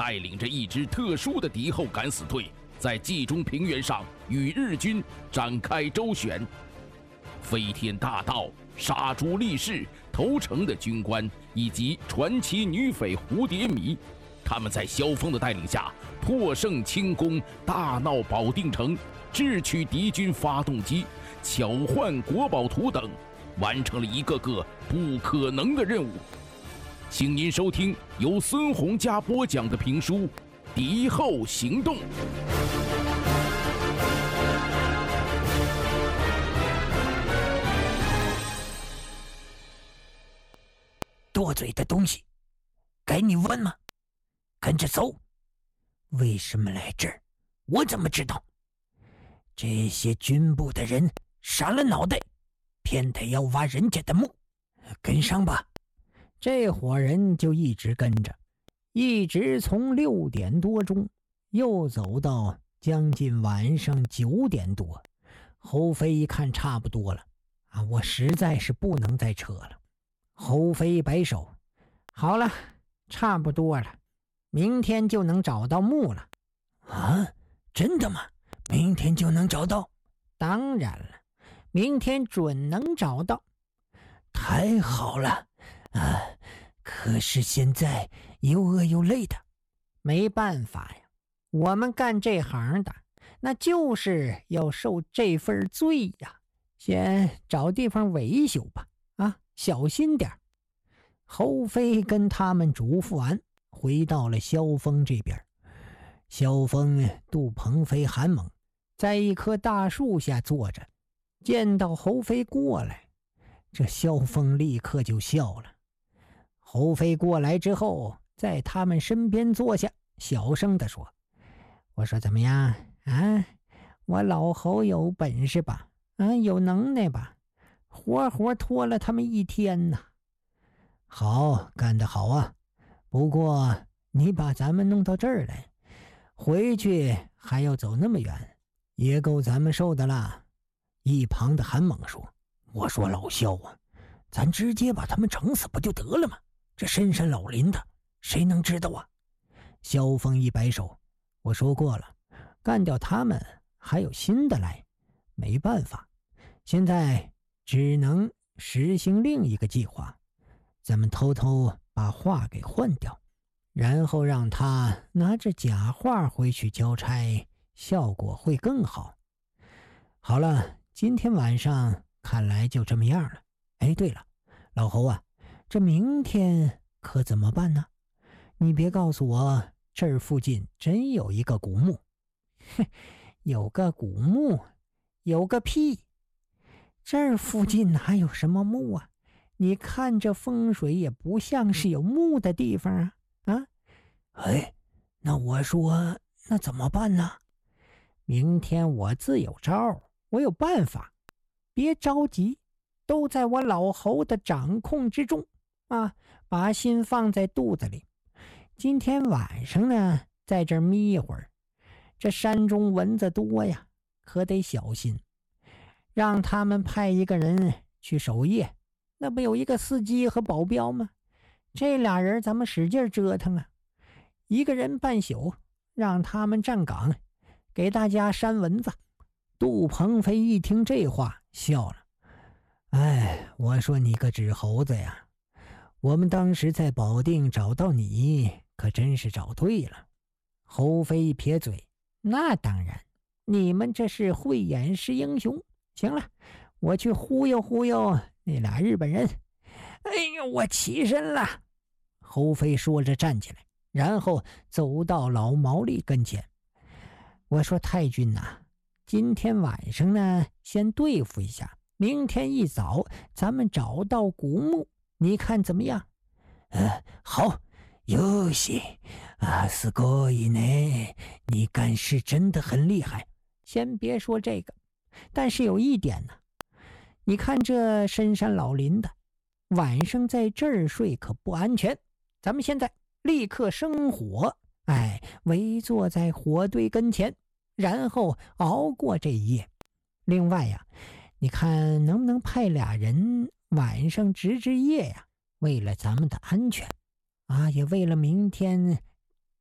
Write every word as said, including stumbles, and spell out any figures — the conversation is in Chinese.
带领着一支特殊的敌后敢死队，在冀中平原上与日军展开周旋。飞天大盗、杀猪力士、投诚的军官以及传奇女匪蝴蝶迷，他们在萧峰的带领下破胜清宫，大闹保定城，智取敌军发动机，巧换国宝图等，完成了一个个不可能的任务。请您收听由孙洪嘉播讲的评书《敌后行动》。 多嘴的东西，该你问吗？跟着走。为什么来这儿？我怎么知道？这些军部的人杀了脑袋，偏得要挖人家的墓。跟上吧。这伙人就一直跟着，一直从六点多钟又走到将近晚上九点多。侯飞一看差不多了啊，我实在是不能再扯了。侯飞摆手，好了，差不多了，明天就能找到墓了。啊，真的吗？明天就能找到？当然了，明天准能找到。太好了啊！可是现在又饿又累的，没办法呀，我们干这行的那就是要受这份罪呀。先找地方维修吧，啊，小心点。侯飞跟他们嘱咐完，回到了萧峰这边。萧峰、杜鹏飞、韩猛在一棵大树下坐着，见到侯飞过来，这萧峰立刻就笑了。侯飞过来之后，在他们身边坐下，小声地说：“我说怎么样啊？我老侯有本事吧？啊，有能耐吧？活活拖了他们一天呐。好，干得好啊！不过你把咱们弄到这儿来，回去还要走那么远，也够咱们受的啦。”一旁的韩猛说：“我说老萧啊，咱直接把他们整死不就得了吗？这深山老林的，谁能知道啊？”萧峰一摆手：“我说过了，干掉他们还有新的来，没办法，现在只能实行另一个计划。咱们偷偷把画给换掉，然后让他拿着假画回去交差，效果会更好。好了，今天晚上看来就这么样了。哎，对了，老侯啊，这明天可怎么办呢？你别告诉我这儿附近真有一个古墓。哼，有个古墓？有个屁！这儿附近哪有什么墓啊？你看这风水也不像是有墓的地方啊！啊，哎，那我说那怎么办呢？明天我自有招，我有办法。别着急，都在我老侯的掌控之中啊！把心放在肚子里。今天晚上呢，在这儿眯一会儿。这山中蚊子多呀，可得小心。让他们派一个人去守夜。那不有一个司机和保镖吗？这俩人咱们使劲折腾啊，一个人半宿，让他们站岗，给大家扇蚊子。杜鹏飞一听这话笑了：“哎，我说你个纸猴子呀，我们当时在保定找到你，可真是找对了。”侯飞一撇嘴：“那当然，你们这是慧眼识英雄。行了，我去忽悠忽悠那俩日本人。”“哎呦，我起身了。”侯飞说着站起来，然后走到老毛利跟前。“我说太君呐、啊，今天晚上呢先对付一下，明天一早咱们找到古墓，你看怎么样？”“呃，好，よし啊，すごいね，你干事真的很厉害。先别说这个，但是有一点呢，你看这深山老林的，晚上在这儿睡可不安全。咱们现在立刻生火，哎，围坐在火堆跟前，然后熬过这一夜。另外呀，你看能不能派俩人晚上值值夜呀？为了咱们的安全啊，也为了明天